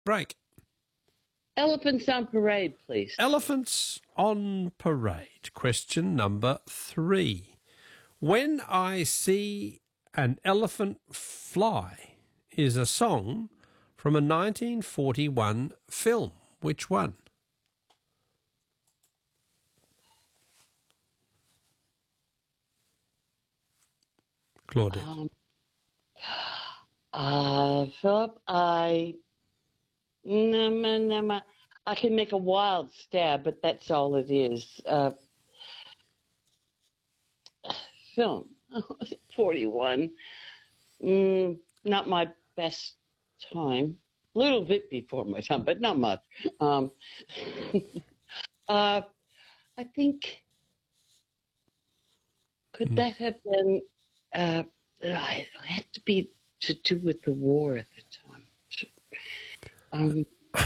Break. Elephants on Parade, please. Elephants on Parade. Question number 3. When I See an Elephant Fly is a song from a 1941 film. Which one? Claudette. Philip, I can make a wild stab, but that's all it is. Film, 41. Not my best time. A little bit before my time, but not much. I think, could that have been, it had to be to do with the war at the time.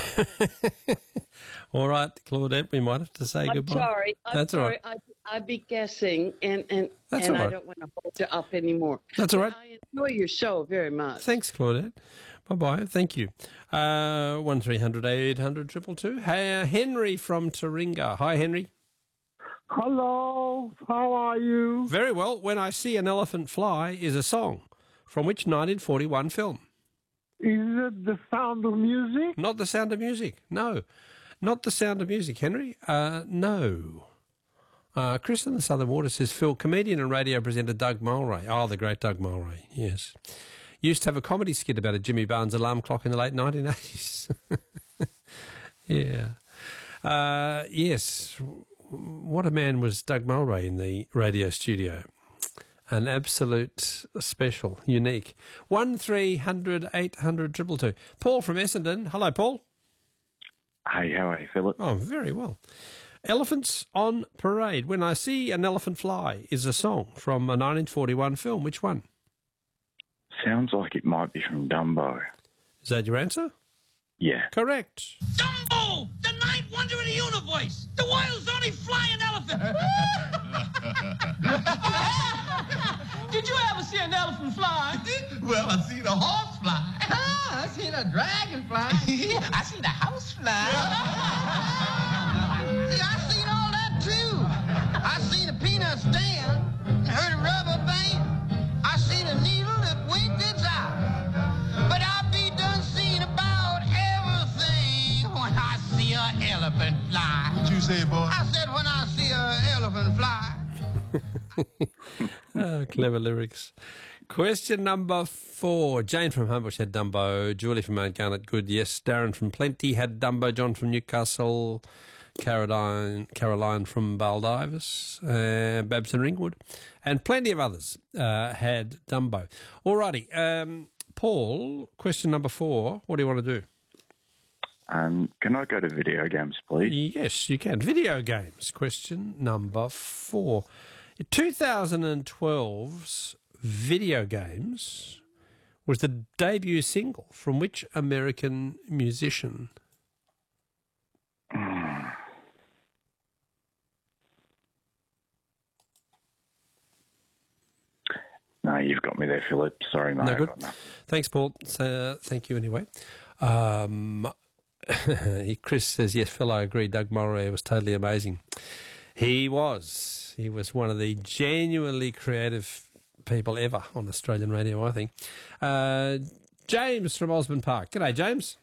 All right, Claudette, we might have to say goodbye. Sorry. That's all right. I'd be guessing, and That's all right. I don't want to hold you up anymore. That's all right. I enjoy your show very much. Thanks, Claudette. Bye-bye. Thank you. 1300 800 222. Hey, Henry from Taringa. Hi, Henry. Hello, how are you? Very well. When I See an Elephant Fly is a song from which 1941 film? Is it The Sound of Music? Not The Sound of Music. No. Not The Sound of Music, Henry. No. Chris in the Southern Water says, Phil, comedian and radio presenter Doug Mulray. Oh, the great Doug Mulray, yes. Used to have a comedy skit about a Jimmy Barnes alarm clock in the late 1980s. Yeah. Yes. What a man was Doug Mulray in the radio studio. An absolute special, unique. 1300 800 222. Paul from Essendon. Hello, Paul. Hey, how are you, Philip? Oh, very well. Elephants on Parade. When I See an Elephant Fly is a song from a 1941 film. Which one? Sounds like it might be from Dumbo. Is that your answer? Yeah. Correct. Dumbo, the ninth wonder of the universe, the world's only flying elephant. Did you ever see an elephant fly? Well, I seen a horse fly. I seen a dragon fly. I seen a house fly. See, I seen all that too. I seen a peanut stand, heard a rubber band. I seen a needle that winked its eye. But I'll be done seeing about everything when I see an elephant fly. What you say, boy? I said when I see an elephant fly. Oh, clever lyrics. Question number 4. Jane from Homebush had Dumbo. Julie from Mount Garnet, good, yes. Darren from Plenty had Dumbo. John from Newcastle. Caroline from Baldivis. Babs and Ringwood. And plenty of others had Dumbo. Alrighty. Paul, question number 4. What do you want to do? Can I go to video games, please? Yes, you can. Video games. Question number 4. 2012's Video Games was the debut single from which American musician? No, you've got me there, Philip. Sorry, mate. No good. Thanks, Paul. So, thank you anyway. Chris says, yes, Phil, I agree. Doug Mulray was totally amazing. He was. He was one of the genuinely creative people ever on Australian radio, I think. James from Osborne Park. G'day, James.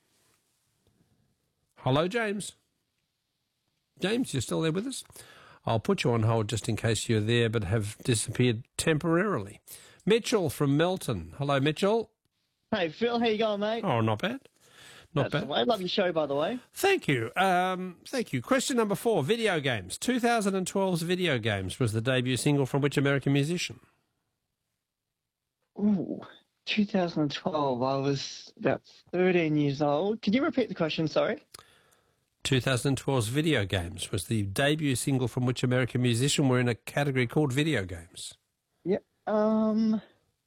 Hello, James. James, you're still there with us? I'll put you on hold just in case you're there but have disappeared temporarily. Mitchell from Melton. Hello, Mitchell. Hey, Phil, how you going, mate? Oh, not bad. Not bad. I love your show, by the way. Thank you. Thank you. Question number 4, video games. 2012's Video Games was the debut single from which American musician? Ooh, 2012. I was about 13 years old. Can you repeat the question, sorry? 2012's Video Games was the debut single from which American musician were in a category called Video Games. Yep. Oh,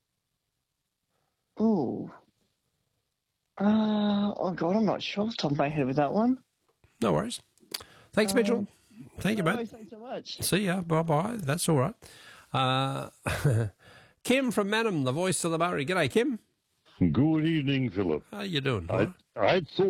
God, I'm not sure off the top of my head with that one. No worries. Thanks, Mitchell. Thank you, mate. Thanks so much. See ya. Bye-bye. That's all right. Kim from Manham, the voice of the Murray. G'day, Kim. Good evening, Philip. How you doing? I'd